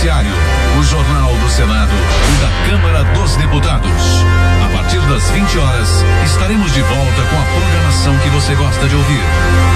Judiciário, o Jornal do Senado e da Câmara dos Deputados. A partir das 20 horas, estaremos de volta com a programação que você gosta de ouvir.